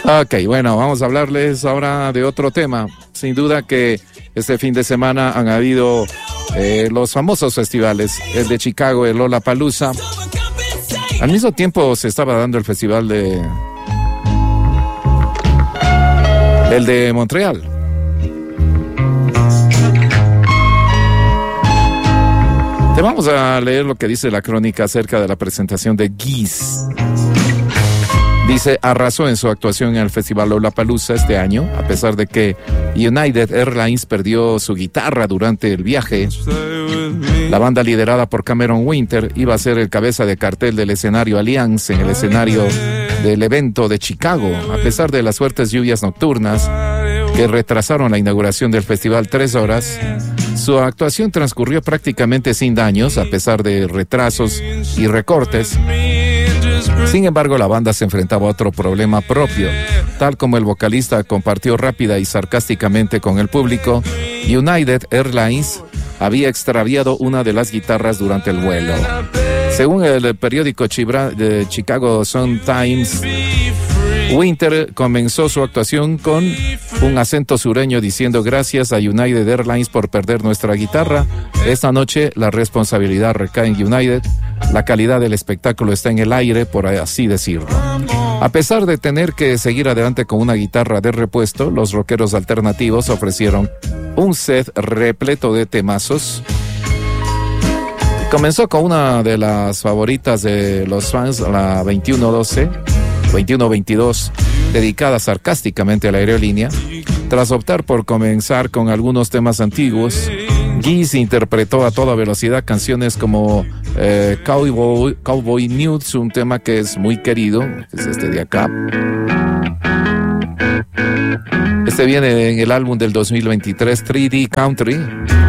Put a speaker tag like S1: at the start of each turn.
S1: Ok, bueno, vamos a hablarles ahora de otro tema. Sin duda que este fin de semana han habido los famosos festivales, el de Chicago, el Lollapalooza. Al mismo tiempo se estaba dando el festival el de Montreal. Te vamos a leer lo que dice la crónica acerca de la presentación de Geese. Dice, arrasó en su actuación en el Festival Lollapalooza este año, a pesar de que United Airlines perdió su guitarra durante el viaje. La banda liderada por Cameron Winter iba a ser el cabeza de cartel del escenario Allianz en el escenario del evento de Chicago, a pesar de las fuertes lluvias nocturnas que retrasaron la inauguración del festival 3 horas. Su actuación transcurrió prácticamente sin daños, a pesar de retrasos y recortes. Sin embargo, la banda se enfrentaba a otro problema propio. Tal como el vocalista compartió rápida y sarcásticamente con el público, United Airlines había extraviado una de las guitarras durante el vuelo. Según el periódico de Chicago Sun-Times, Winter comenzó su actuación con un acento sureño diciendo: gracias a United Airlines por perder nuestra guitarra. Esta noche la responsabilidad recae en United. La calidad del espectáculo está en el aire, por así decirlo. A pesar de tener que seguir adelante con una guitarra de repuesto, los rockeros alternativos ofrecieron un set repleto de temazos. Comenzó con una de las favoritas de los fans, la 2122, dedicada sarcásticamente a la aerolínea. Tras optar por comenzar con algunos temas antiguos, Geese interpretó a toda velocidad canciones como Cowboy Nudes, un tema que es muy querido, es este de acá. Este viene en el álbum del 2023, 3D Country.